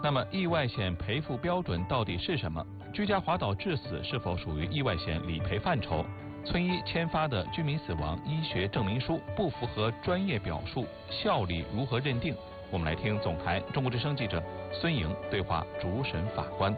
那么，意外险赔付标准到底是什么？居家滑倒致死是否属于意外险理赔范畴？村医签发的居民死亡医学证明书不符合专业表述，效力如何认定？我们来听总台中国之声记者孙莹对话主审法官。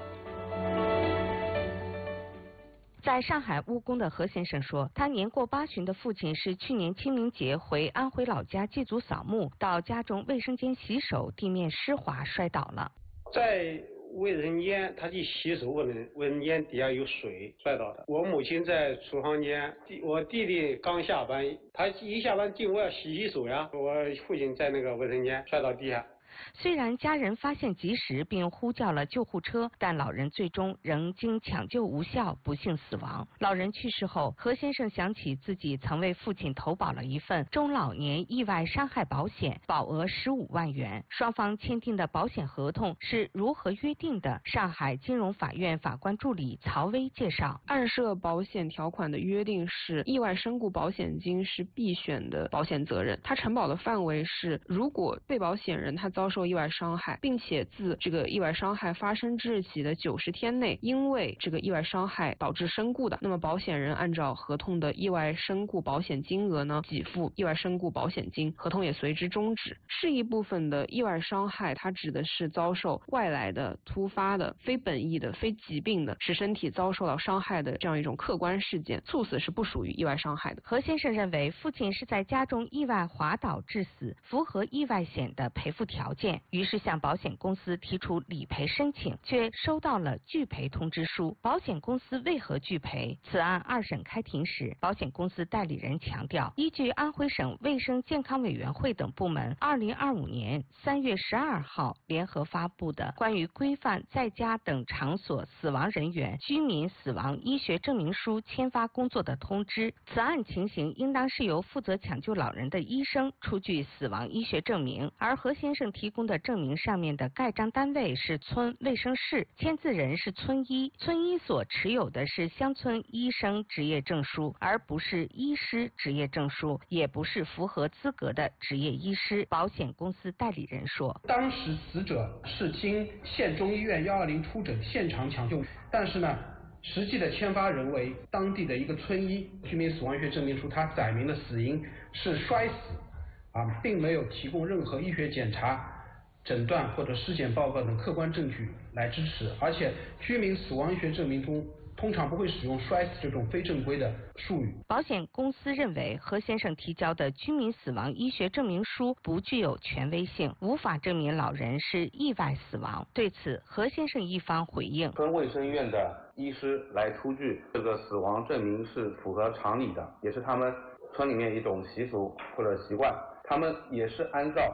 在上海务工的何先生说，他年过80的父亲是去年清明节回安徽老家祭祖扫墓，到家中卫生间洗手，地面湿滑摔倒了。 在卫生间，他去洗手，卫生间底下有水，摔倒的。我母亲在厨房间，我弟弟刚下班，他一下班进屋要洗手呀，我父亲在那个卫生间摔倒地下。 虽然家人发现及时并呼叫了救护车，但老人最终仍经抢救无效不幸死亡。老人去世后，何先生想起自己曾为父亲投保了一份中老年意外伤害保险，保额15万元。双方签订的保险合同是如何约定的？上海金融法院法官助理曹薇介绍， 按涉保险条款的约定是，意外身故保险金是必选的保险责任，它承保的范围是，如果被保险人他遭受意外伤害，并且自这个意外伤害发生之日起的90天内，因为这个意外伤害导致身故的，那么保险人按照合同的意外身故保险金额呢，给付意外身故保险金，合同也随之终止。是一部分的意外伤害，它指的是遭受外来的、突发的、非本意的、非疾病的，使身体遭受到伤害的这样一种客观事件，猝死是不属于意外伤害的。 何先生认为，父亲是在家中意外滑倒致死，符合意外险的赔付条件，于是向保险公司提出理赔申请，却收到了拒赔通知书。保险公司为何拒赔？此案2审开庭时，保险公司代理人强调，依据安徽省卫生健康委员会等部门2025年3月12号联合发布的关于规范在家等场所死亡人员居民死亡医学证明书签发工作的通知，此案情形应当是由负责抢救老人的医生出具死亡医学证明，而何先生提供的证明上面的盖章单位是村卫生室，签字人是村医，村医所持有的是乡村医生执业证书，而不是医师执业证书，也不是符合资格的执业医师。保险公司代理人说， 当时死者是经县中医院120出诊现场抢救，但是呢，实际的签发人为当地的一个村医，居民死亡医学证明书它载明的死因是摔死并没有提供任何医学检查、诊断或者尸检报告等客观证据来支持，而且居民死亡医学证明中通常不会使用摔死这种非正规的术语。 保险公司认为何先生提交的居民死亡医学证明书不具有权威性，无法证明老人是意外死亡。对此，何先生一方回应， 村卫生院的医师来出具这个死亡证明是符合常理的，也是他们村里面一种习俗或者习惯，他们也是按照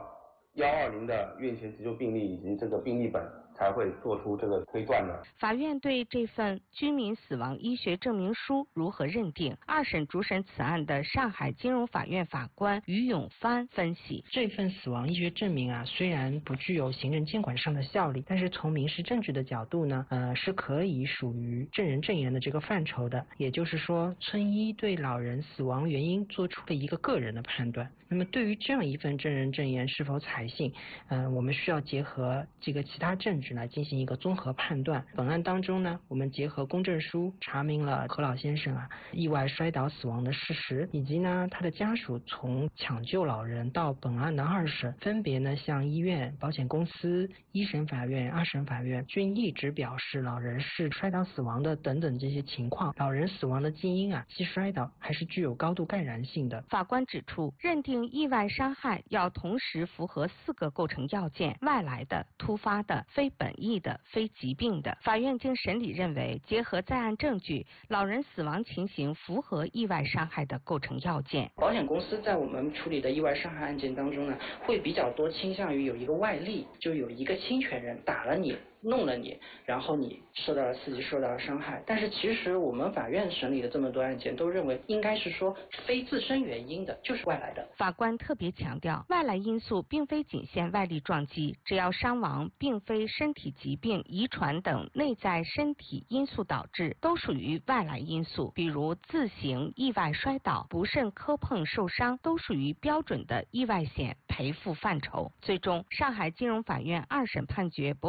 120的院前急救病历以及这个病历本才会做出这个推断的。 法院对这份居民死亡医学证明书如何认定？2审主审此案的上海金融法院法官于永帆分析， 这份死亡医学证明虽然不具有行政监管上的效力，但是从民事证据的角度呢，是可以属于证人证言的这个范畴的。也就是说，村医对老人死亡原因做出了一个个人的判断。那么对于这样一份证人证言是否采信，我们需要结合这个其他证据来进行一个综合判断。本案当中呢，我们结合公证书查明了何老先生意外摔倒死亡的事实，以及呢他的家属从抢救老人到本案的2审，分别呢向医院、保险公司、1审法院、2审法院均一直表示老人是摔倒死亡的等等这些情况。老人死亡的基因系摔倒，还是具有高度感染性的。 法官指出，认定意外伤害要同时符合4个构成要件：外来的、突发的、非本意的、非疾病的。法院经审理认为，结合在案证据，老人死亡情形符合意外伤害的构成要件。 保险公司在我们处理的意外伤害案件当中呢，会比较多倾向于有一个外力，就有一个侵权人打了你、弄了你，然后你受到了刺激、受到了伤害。但是其实我们法院审理的这么多案件都认为，应该是说非自身原因的，就是外来的。 法官特别强调，外来因素并非仅限外力撞击，只要伤亡并非身体疾病、遗传等内在身体因素导致，都属于外来因素。比如自行意外摔倒、不慎磕碰受伤，都属于标准的意外险赔付范畴。最终，上海金融法院2审判决